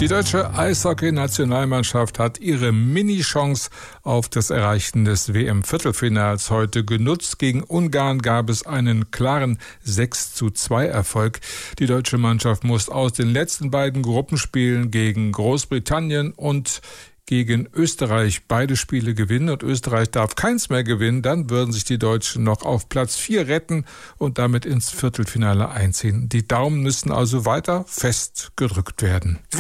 Die deutsche Eishockey-Nationalmannschaft hat ihre Mini-Chance auf das Erreichen des WM-Viertelfinals heute genutzt. Gegen Ungarn gab es einen klaren 6:2 Erfolg. Die deutsche Mannschaft muss aus den letzten beiden Gruppenspielen gegen Großbritannien und gegen Österreich beide Spiele gewinnen, und Österreich darf keins mehr gewinnen. Dann würden sich die Deutschen noch auf Platz 4 retten und damit ins Viertelfinale einziehen. Die Daumen müssen also weiter fest gedrückt werden.